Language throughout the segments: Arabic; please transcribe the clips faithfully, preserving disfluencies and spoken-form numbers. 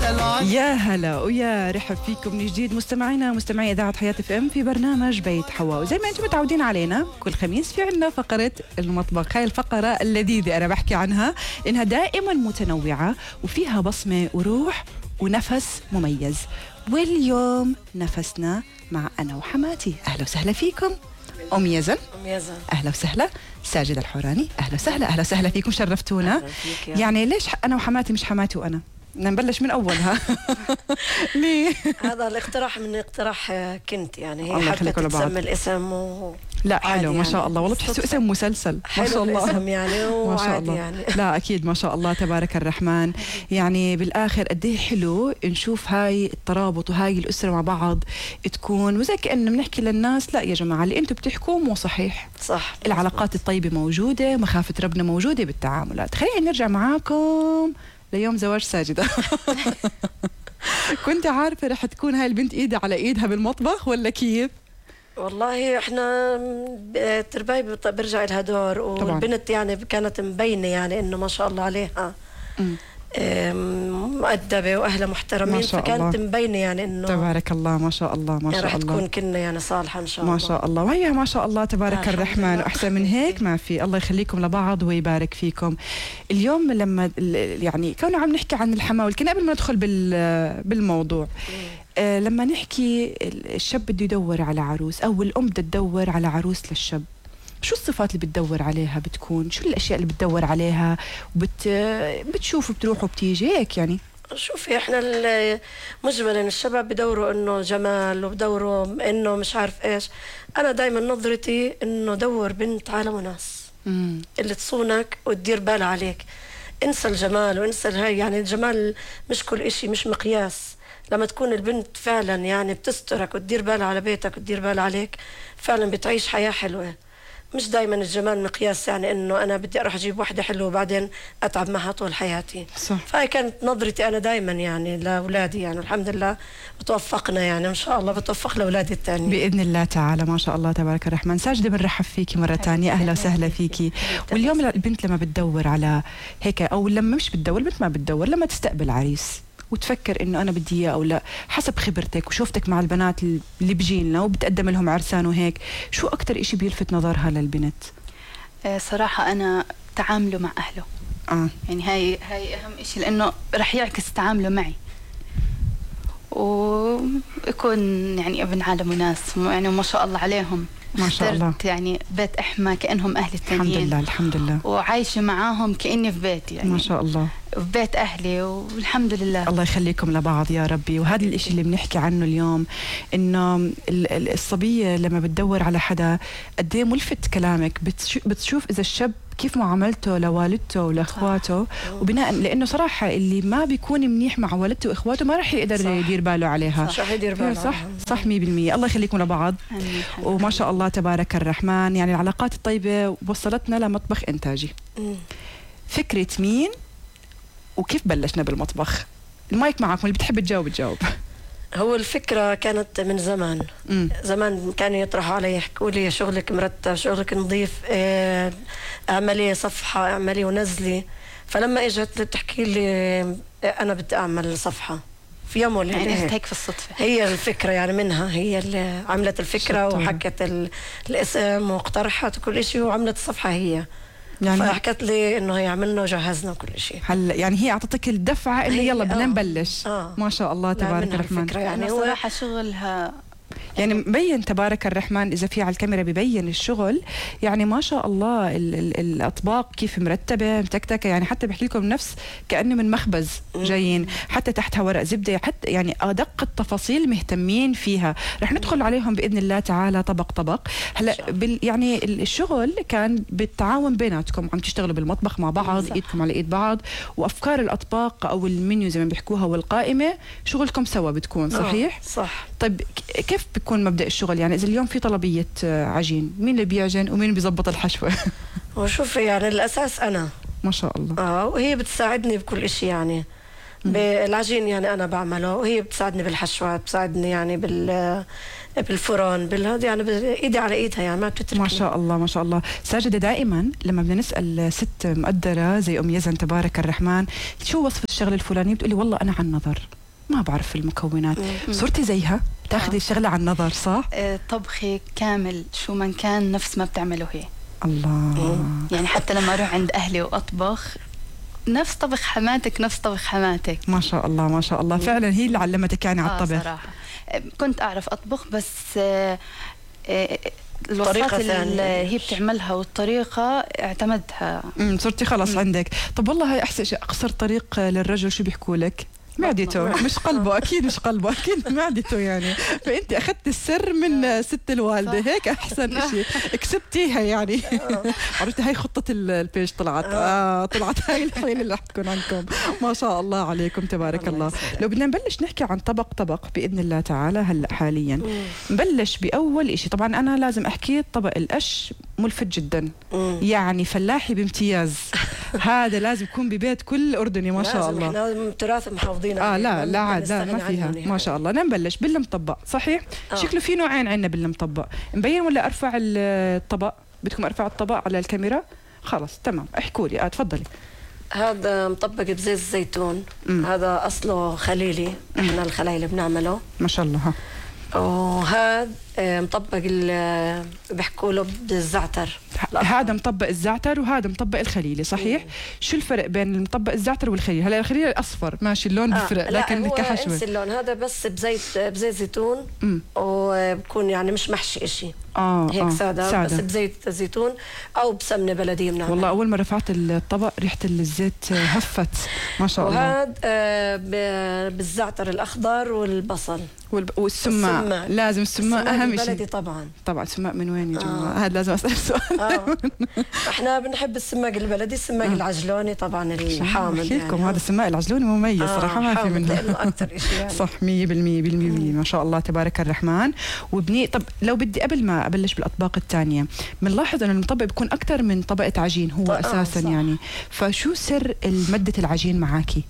يا هلا ويا رحب فيكم من جديد مستمعينا مستمعي إذاعة حياة اف ام في برنامج بيت حواء. وزي ما انتم متعودين علينا كل خميس في عندنا فقرة المطبخ. هاي الفقرة اللذيذة أنا بحكي عنها إنها دائما متنوعة وفيها بصمة وروح ونفس مميز. واليوم نفسنا مع أنا وحماتي. أهلا وسهلا فيكم. أم يزن. أم يزن. أهلا وسهلا. ساجدة الحوراني. أهلا وسهلا. أهلا وسهلا فيكم، شرفتونا. يعني ليش أنا وحماتي مش حماتي وأنا؟ نبلش من أولها. ليه؟ هذا الاقتراح من اقتراح كنت يعني هي حابة تسمي الاسم و... لا حلو يعني. ما شاء الله والله بتحسوا اسم مسلسل ما شاء الله الاسم يعني ما شاء الله يعني. لا أكيد ما شاء الله تبارك الرحمن. يعني بالآخر قد ايه حلو نشوف هاي الترابط وهاي الأسرة مع بعض تكون وزي كأنه بنحكي للناس لا يا جماعة اللي أنتم بتحكوه مو صحيح. صح. العلاقات الطيبة موجودة، مخافة ربنا موجودة بالتعاملات. خلينا نرجع معاكم ليوم زواج ساجدة. كنت عارفة رح تكون هاي البنت إيدها على إيدها بالمطبخ ولا كيف؟ والله احنا ترباي برجع لها دور والبنت يعني كانت مبينة يعني انه ما شاء الله عليها م. مؤدبة وأهلها محترمين فكانت مبينة يعني إنه تبارك الله ما شاء الله ما شاء يعني الله رح تكون كنا يعني صالحة إن شاء الله ما شاء الله. وهي ما شاء الله تبارك الرحمن وأحسن من هيك ما في. الله يخليكم لبعض ويبارك فيكم. اليوم لما يعني كنا عم نحكي عن الحماة كنا قبل ما ندخل بالموضوع آه لما نحكي الشاب بده يدور على عروس أو الأم بدها تدور على عروس للشاب، شو الصفات اللي بتدور عليها بتكون؟ شو الأشياء اللي بتدور عليها وبت بتشوف وبتروح وبتيجي هيك يعني؟ شوفي احنا مجملا الشباب بدوروا انه جمال وبدوروا انه مش عارف ايش. انا دائما نظرتي انه دور بنت عالم وناس مم. اللي تصونك وتدير بالها عليك. انسى الجمال وانسى هاي يعني الجمال مش كل اشي، مش مقياس. لما تكون البنت فعلا يعني بتسترك وتدير بالها على بيتك وتدير بالها عليك فعلا بتعيش حياة حلوة. مش دايما الجمال مقياس يعني انه انا بدي اروح اجيب واحده حلوه وبعدين اتعب معها طول حياتي. صح. فهي كانت نظرتي انا دائما يعني لاولادي يعني الحمد لله بتوفقنا يعني ان شاء الله بتوفق لاولادي الثانيين باذن الله تعالى. ما شاء الله تبارك الرحمن. ساجده بنرحب فيكي مره ثانيه. اهلا وسهلا فيكي. واليوم البنت لما بتدور على هيك او لما مش بتدور البنت ما بتدور لما تستقبل عريس وتفكر انه انا بدي اياه او لا حسب خبرتك وشوفتك مع البنات اللي بيجيلنا وبتقدم لهم عرسان وهيك، شو اكثر إشي بيلفت نظرها للبنت؟ آه صراحه انا تعامله مع اهله. اه يعني هاي هاي اهم إشي لانه رح يعكس تعامله معي ويكون يعني ابن عالم وناس يعني ما شاء الله عليهم. ما شاء الله يعني بيت احمى كانهم اهلي الثانيين. الحمد لله الحمد لله. وعايشه معاهم كاني في بيتي يعني ما شاء الله في بيت اهلي والحمد لله. الله يخليكم لبعض يا ربي. وهذا الاشي اللي بنحكي عنه اليوم انه الصبيه لما بتدور على حدا قد ايه ملفت كلامك. بتشوف اذا الشاب كيف معاملته لوالدته ولاخواته وبناء لانه صراحه اللي ما بيكون منيح مع والدته واخواته ما راح يقدر صح. يدير باله عليها. صح يدير باله. صح صح مية بالمية. الله يخليكم لبعض. وما شاء الله تبارك الرحمن. يعني العلاقات الطيبه وصلتنا لمطبخ انتاجي. م. فكره مين وكيف بلشنا بالمطبخ؟ المايك معكم، اللي بتحب تجاوب تجاوب. هو الفكرة كانت من زمان. م. زمان كانوا يطرحوا علي يحكوا لي شغلك مرتب، شغلك نظيف، اه اعملي صفحة اعملي ونزلي. فلما اجت تحكي لي انا بدي اعمل صفحة في يوم وليلة يعني هيك في الصدفة هي الفكرة يعني منها هي اللي عملت الفكرة شطورة. وحكت الاسم واقترحت وكل شيء وعملت الصفحة هي يعني. فحكت لي انه هي عملنا وجهزنا كل شيء. هلا يعني هي اعطتك الدفعه اللي يلا بدنا نبلش. آه. ما شاء الله تبارك الرحمن. يعني هو صراحه شغلها يعني مبين تبارك الرحمن. إذا في على الكاميرا ببين الشغل يعني ما شاء الله. ال ال الأطباق كيف مرتبة متكتكة يعني حتى بحكي لكم نفس كأنه من مخبز جايين. حتى تحتها ورق زبدة حتى يعني أدق التفاصيل مهتمين فيها. رح ندخل عليهم بإذن الله تعالى طبق طبق. هلا يعني الشغل كان بالتعاون بيناتكم عم تشتغلوا بالمطبخ مع بعض صح. إيدكم على إيد بعض وأفكار الأطباق أو المنيو زي ما بيحكوها والقائمة شغلكم سوا بتكون صحيح؟ صح. طيب كيف بيكون مبدأ الشغل؟ يعني إذا اليوم في طلبية عجين مين اللي بيعجن ومين بيزبط الحشوة؟ وشوفي يعني الأساس أنا ما شاء الله. آه وهي بتساعدني بكل إشي يعني. بالعجين يعني أنا بعمله وهي بتساعدني بالحشوات بتساعدني يعني بال بالفرن بالهذا يعني ايدي على ايدها يعني ما بتتركني. ما شاء الله ما شاء الله. ساجدة دائما لما بدنا نسأل ست مقدرة زي أم يزن تبارك الرحمن شو وصف الشغل الفلاني بتقولي والله أنا عن نظر ما بعرف المكونات. مم. صرتي زيها تاخذي آه. الشغله على النظر صح؟ آه، طبخي كامل شو من كان نفس ما بتعمله هي. الله. يعني حتى لما اروح عند اهلي واطبخ نفس طبخ حماتك نفس طبخ حماتك. ما شاء الله ما شاء الله، فعلا هي اللي علمتك يعني على آه الطبخ. صراحة كنت أعرف أطبخ بس آه آه الوصفات اللي هي بتعملها والطريقة اعتمدها. امم صرتي خلص مم. عندك. طب والله هاي أحسن شيء، أقصر طريق للرجل شو بيحكوا لك؟ معدته، مش قلبه، أكيد مش قلبه، أكيد معدته يعني. فأنت أخذت السر من ست الوالدة، هيك أحسن شيء كسبتيها يعني. عرفتي هاي خطة البيج طلعت. آه طلعت هاي الحين اللي رح تكون عندكم. ما شاء الله عليكم تبارك الله. لو بدنا نبلش نحكي عن طبق طبق بإذن الله تعالى هلا حاليا، نبلش بأول إشي. طبعا أنا لازم أحكي طبق القش ملفت جدا، يعني فلاحي بامتياز. هذا لازم يكون ببيت كل أردني ما شاء الله. لازم تراث محافظين اه لا لا عاد لا ما فيها ما شاء الله. نبلش بالمطبق صحيح. آه. شكله في نوعين عندنا بالمطبق، مبين ولا ارفع الطبق؟ بدكم ارفع الطبق على الكاميرا؟ خلص تمام احكوا لي. اه تفضلي. هذا مطبق بزيت الزيتون. مم. هذا اصله خليلي، احنا الخلايل بنعمله ما شاء الله. ها وهذا مطبق اللي بيحكوا له بالزعتر. هذا مطبق الزعتر وهذا مطبق الخليلي صحيح. مم. شو الفرق بين المطبق الزعتر والخليلي؟ هلا الخليلي الاصفر ماشي اللون آه بفرق لكن كحشوه انسي اللون. هذا بس بزيت بزيت زيتون. مم. وبكون يعني مش محشي شيء. اه هيك آه. سادة, سادة بس بزيت زيتون او بسمنه بلديه بنعمل. والله اول ما رفعت الطبق ريحه الزيت هفت ما شاء الله. وهذا آه بالزعتر الاخضر والبصل والسماء. لازم السماء اهم شيء. بلدي طبعا. طبعا السماء من وين يا جماعه؟ آه. هذا لازم اسال سؤال. آه. احنا بنحب السماق البلدي، السماق آه. العجلوني طبعا الحامض. احكي لكم يعني. هذا السماق العجلوني مميز آه. صراحه ما في منه اكثر شيء يعني. صح مية بالمية بالمية ما شاء الله تبارك الرحمن. وبني طب لو بدي قبل ما ابلش بالاطباق الثانيه، بنلاحظ انه المطبق بيكون اكثر من طبقه عجين هو آه اساسا صح. يعني فشو سر مده العجين معاكي؟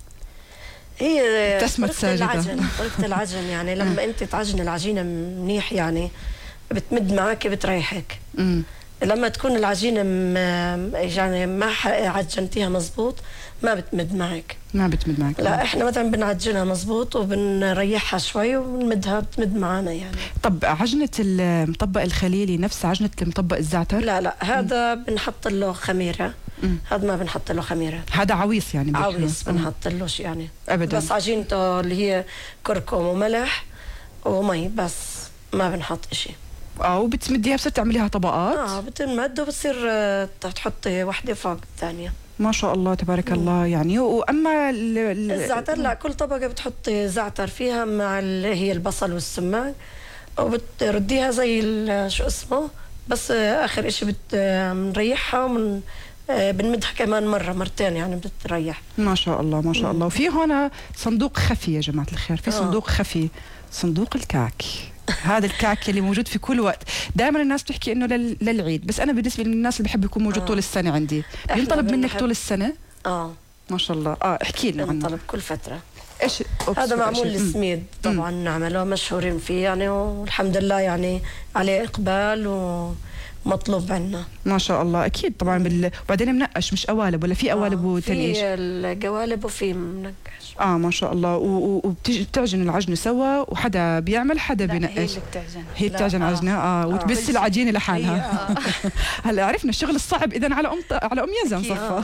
هي طريقة العجن. طريقة العجن يعني لما انت تعجن العجينه منيح يعني بتمد معك بتريحك. امم لما تكون العجينه يعني ما عجنتيها مزبوط ما بتمد معك. ما بتمد معك. لا احنا مثلا بنعجنها مزبوط وبنريحها شوي وبنمدها بتمد معنا يعني. طب عجنه المطبق الخليلي نفس عجنه المطبق الزعتر؟ لا لا هذا بنحط له خميره. هذا ما بنحط له خميره. هذا عويص يعني. عويص بنحط له شيء يعني ابدا. بس عجينته اللي هي كركم وملح ومي بس ما بنحط شيء. اه وبتمديها بصير تعمليها طبقات؟ اه بتنمد وبتصير تحطي واحدة فوق الثانية. ما شاء الله تبارك مم. الله يعني. واما الزعتر لا كل طبقة بتحطي زعتر فيها مع اللي هي البصل والسماق وبترديها زي شو اسمه بس اخر اشي بنريحها ومن بنمدها كمان مرة مرتين يعني بتريح. ما شاء الله ما شاء الله. وفي هنا صندوق خفي يا جماعة الخير، في صندوق آه. خفي، صندوق الكعك. هذا الكعك اللي موجود في كل وقت. دائما الناس بتحكي انه لل... للعيد، بس انا بالنسبه للناس اللي بحب يكون موجود آه. طول السنه عندي. بينطلب منك طول السنه؟ اه ما شاء الله. اه احكي لنا عنه. بينطلب كل فتره. ايش هذا معمول السميد طبعا نعمله مشهورين فيه يعني والحمد لله يعني عليه اقبال ومطلوب عنا. ما شاء الله اكيد طبعا بال... وبعدين منقش مش قوالب ولا في قوالب آه وتنقيش؟ في القوالب وفي منقش. اه ما شاء الله. وبتعجن العجنه سوا وحدا بيعمل حدا بينقش؟ هي اللي بتعجن. هي بتعجن عجنه اه, آه. وتبس آه. العجينه لحالها. آه. هلا عرفنا الشغل الصعب اذا على ام على ام يزن صفا.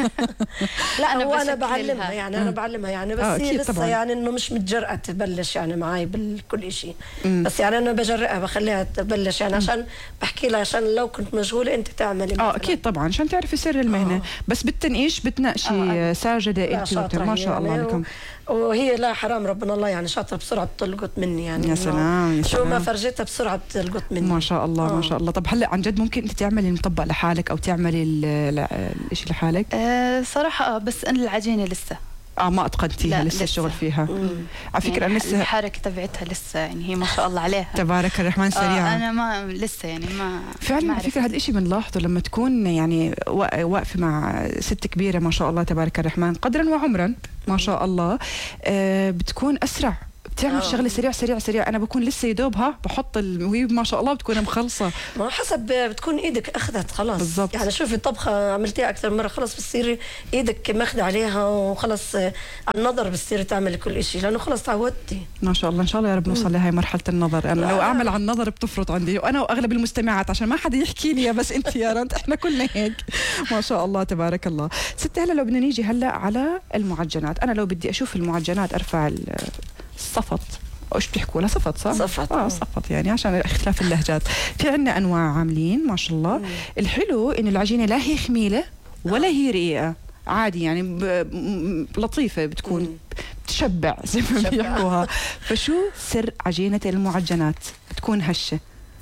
لا انا وانا بعلمها يعني انا بعلمها يعني بس آه. هي لسه طبعاً. يعني انه مش متجرأة تبلش يعني معي بكل شيء بس يعني انا بجرئها بخليها تبلش يعني عشان بحكي لها عشان لو كنت مشغوله انت تعملي اه اكيد طبعا عشان تعرفي سر المهنه. آه. بس بالتنقيش بتناقشي آه. ساجده انت ما شاء الله عليكم. وهي لا حرام ربنا الله يعني شاطره بسرعه بتلقط مني يعني. يا سلام يا شو ما فرجتها بسرعه بتلقط مني. ما شاء الله آه. ما شاء الله. طب هلا عن جد ممكن انت تعملي المطبق لحالك او تعملي الشيء لحالك؟ أه صراحه اه بس انا العجينه لسه اه ما اتقنتيها لسه, لسه الشغل فيها. مم. على فكره يعني لسه الحركه تبعتها لسه يعني هي ما شاء الله عليها تبارك الرحمن سريعه. آه انا ما لسه يعني ما فعلا على فكره هذا الشيء بنلاحظه لما تكون يعني واقفه مع ست كبيره ما شاء الله تبارك الرحمن قدرا وعمرا ما شاء الله. آه بتكون اسرع بتعمل آه. الشغله سريع سريع سريع، انا بكون لسه يدوبها بحط ال... وهي ما شاء الله بتكون مخلصه. ما حسب بتكون ايدك اخذت خلاص بالضبط. يعني شوفي طبخه عملتيها اكثر مره خلاص بتصيري ايدك ماخذه عليها وخلاص على النظر بتصيري تعملي كل شيء لانه خلاص تعودتي. ما شاء الله ان شاء الله يا رب نوصل لهي مرحله النظر. انا لو آه. اعمل على النظر بتفرط عندي وانا واغلب المستمعات عشان ما حدا يحكي لي بس انت يا رنت احنا كلنا هيك ما شاء الله تبارك الله. ستي هلا لو بدنا نيجي هلا على المعجنات، انا لو بدي اشوف المعجنات ارفع الصفط او ايش بتحكوا لها صفط صح؟ صفط اه صفط يعني عشان اختلاف اللهجات. في عندنا انواع عاملين ما شاء الله. مم. الحلو انه العجينه لا هي خميله ولا هي رقيقه، عادي يعني ب... م... لطيفه بتكون مم. بتشبع زي ما بيحكوها. فشو سر عجينه المعجنات؟ بتكون هشه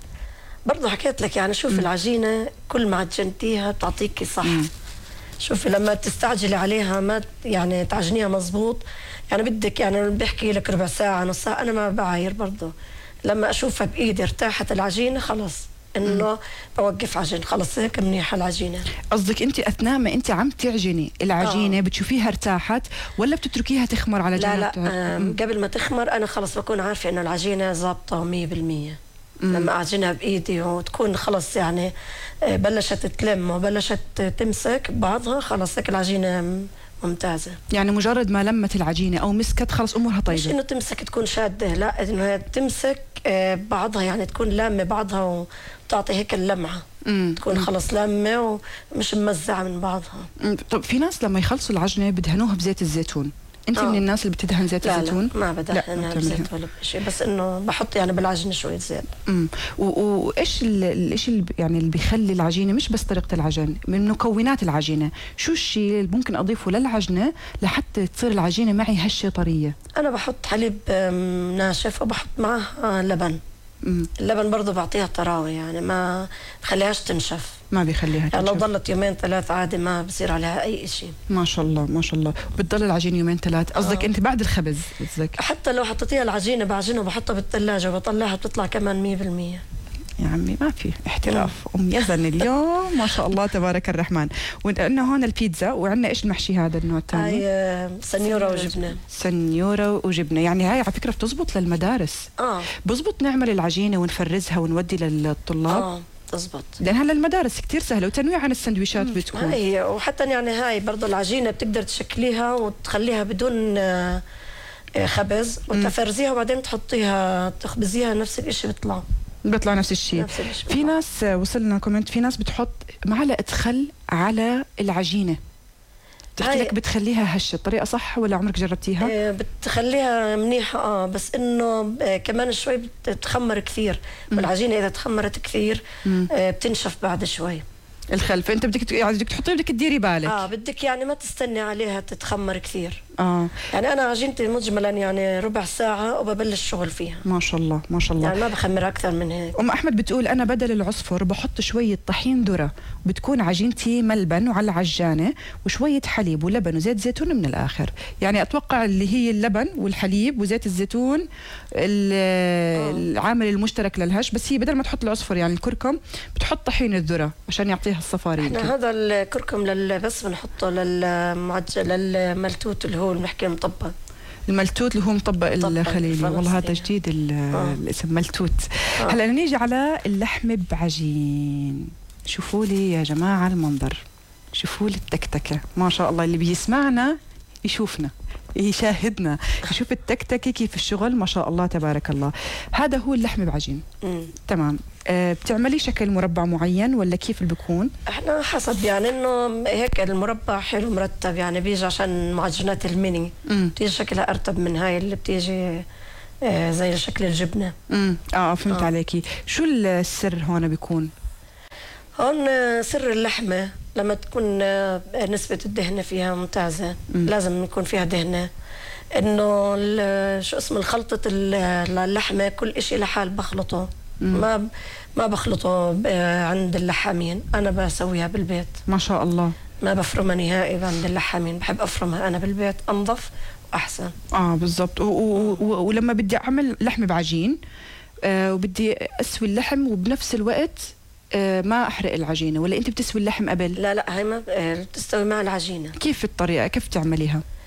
برضه حكيت لك يعني شوف العجينه كل ما عجنتيها بتعطيكي صح. مم. شوفي لما تستعجلي عليها ما يعني تعجنيها مزبوط يعني بدك يعني بحكي لك ربع ساعه نص ساعه انا ما بعاير برضه لما اشوفها بايدي ارتاحت العجينه خلص انه بوقف عجن خلص هيك منيحه العجينه. قصدك انت اثناء ما انت عم تعجني العجينه آه. بتشوفيها ارتاحت ولا بتتركيها تخمر على جنب؟ لا لا آه قبل ما تخمر انا خلص بكون عارفه انه العجينه ظابطه مية بالمية. مم. لما اعجنها بايدي وتكون خلص يعني بلشت تلم وبلشت تمسك بعضها خلص هيك العجينه ممتازه. يعني مجرد ما لمت العجينه او مسكت خلص امورها طيبه. مش انه تمسك تكون شاده لا انه تمسك بعضها يعني تكون لامه بعضها وتعطي هيك اللمعه. مم. تكون خلص لامه ومش ممزعه من بعضها. مم. طب في ناس لما يخلصوا العجنه بدهنوها بزيت الزيتون، انت آه. من الناس اللي بتدهن زيت لا الزيتون؟ لا ما بدهنها بزيت ولا بشيء بس انه بحط يعني بالعجينه شويه زيت. امم وايش الشيء يعني اللي بيخلي العجينه مش بس طريقه العجن، من مكونات العجينه، شو الشيء اللي ممكن اضيفه للعجنه لحتى تصير العجينه معي هشه طريه؟ انا بحط حليب ناشف وبحط معه لبن. مم. اللبن برضه بعطيها طراوه يعني ما بخليهاش تنشف. ما بيخليها يعني لو ضلت يومين ثلاث عادي ما بصير عليها اي شيء. ما شاء الله ما شاء الله. بتضل العجينه يومين ثلاث قصدك آه. انت بعد الخبز قصدك؟ حتى لو حطيتيها العجينه بعجنها وبحطها بالثلاجه وبطلعها بتطلع كمان مية بالمية. يا عمي ما في احتراف. ام يزن اليوم ما شاء الله تبارك الرحمن. وعندنا هون البيتزا وعندنا ايش المحشي هذا النوع الثاني؟ هاي سنيوره وجبنه. سنيوره وجبنه يعني هاي على فكره بتزبط للمدارس. اه بزبط نعمل العجينه ونفرزها ونودي للطلاب. اه تزبط لان هلا المدارس كثير سهله وتنويع عن السندويشات بتكون. هي وحتى يعني هاي برضه العجينه بتقدر تشكليها وتخليها بدون خبز وتفرزيها وبعدين تحطيها تخبزيها نفس الشيء بيطلع بيطلع نفس الشيء. في ناس وصلنا كومنت في ناس بتحط معلقه خل على العجينه بتحكي لك بتخليها هشه، الطريقه صح ولا عمرك جربتيها؟ إيه بتخليها منيحه اه بس انه كمان شوي بتخمر كثير والعجينه اذا تخمرت كثير آه بتنشف بعد شوي الخل. فانت بدك يعني بدك تحطي بدك تديري بالك اه بدك يعني ما تستني عليها تتخمر كثير. اه يعني انا عجينتي مجملا يعني ربع ساعه وببلش شغل فيها. ما شاء الله ما شاء الله يعني ما بخمر اكثر من هيك. ام احمد بتقول انا بدل العصفر بحط شويه طحين ذره بتكون عجينتي ملبن وعلى العجانه وشويه حليب ولبن وزيت زيتون من الاخر. يعني اتوقع اللي هي اللبن والحليب وزيت الزيتون العامل المشترك للهش، بس هي بدل ما تحط العصفر يعني الكركم بتحط طحين الذره عشان يعطيها الصفاري. احنا هذا الكركم لل بس بنحطه للمعجن للملتوت اللي هو بنحكي مطبق. الملتوت اللي هو مطبق الخليلي. والله هذا جديد آه. الاسم ملتوت. آه. هلا نيجي على اللحم بعجين. شوفوا لي يا جماعه المنظر، شوفوا لي التكتكه ما شاء الله. اللي بيسمعنا يشوفنا يشاهدنا يشوف التكتكه كيف الشغل ما شاء الله تبارك الله. هذا هو اللحم بعجين. مم. تمام. أه بتعملي شكل مربع معين ولا كيف اللي بيكون؟ احنا حسب يعني انه هيك المربع حلو مرتب يعني بيجي عشان معجنات الميني بتيجي شكلها ارتب من هاي اللي بتيجي آه زي شكل الجبنه. امم اه فهمت آه. عليكي. شو السر هون بيكون؟ هون سر اللحمه لما تكون نسبه الدهنه فيها ممتازه. مم. لازم يكون فيها دهنه انه شو اسمه الخلطه اللحمه كل شيء لحال بخلطه. مم. ما ما بخلطه عند اللحامين، انا بسويها بالبيت. ما شاء الله. ما بفرمها نهائي عند اللحامين، بحب افرمها انا بالبيت انظف واحسن. اه بالضبط. ولما بدي اعمل لحم بعجين آه وبدي اسوي اللحم وبنفس الوقت آه ما احرق العجينه، ولا انت بتسوي اللحم قبل؟ لا لا هي ما بتستوي مع العجينه. كيف الطريقه كيف تعمليها؟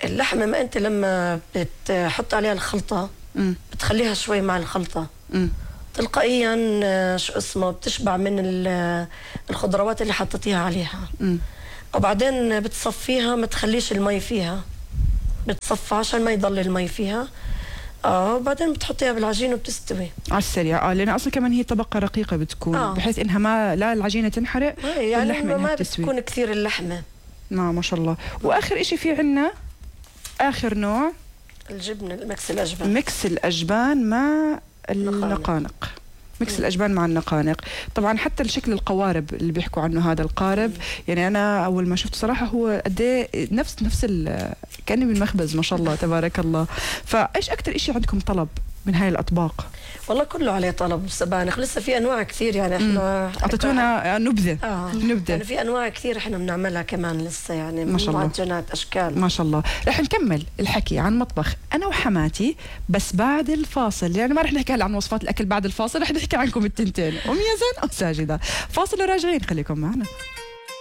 اللحمة ما أنت لما بتحط عليها الخلطة مم. بتخليها شوي مع الخلطة مم. تلقائيا آه، شو اسمه بتشبع من ال- الخضروات اللي حطيتيها عليها. مم. وبعدين بتصفيها، ما تخليش المي فيها، بتصفى عشان ما يضل المي فيها. اه وبعدين بتحطيها بالعجين وبتستوي على السريع. اه لان اصلا كمان هي طبقه رقيقه بتكون آه. بحيث انها ما لا العجينه تنحرق ما هي يعني واللحمة ما, إنها ما بتسوي. بتكون كثير اللحمة. نعم ما شاء الله. واخر اشي في عنا اخر نوع الجبن المكس الأجبن. ميكس الاجبان مع النقانق. ميكس الأجبان مع النقانق. طبعا حتى الشكل القوارب اللي بيحكوا عنه هذا القارب، يعني أنا أول ما شفته صراحة هو قد ايه نفس نفس كأني من مخبز ما شاء الله تبارك الله. فإيش أكتر إشي عندكم طلب من هاي الأطباق؟ والله كله عليه طلب السبانخ، لسه في أنواع كثير يعني إحنا أعطيتونا نبذة. آه. نبذة يعني في أنواع كثير إحنا بنعملها كمان لسه، يعني ما شاء الله. معجنات أشكال ما شاء الله. رح نكمل الحكي عن مطبخ أنا وحماتي بس بعد الفاصل، يعني ما رح نحكي هلا عن وصفات الأكل بعد الفاصل، رح نحكي عنكم التنتين أم يزن أو ساجدة. فاصل وراجعين، خليكم معنا.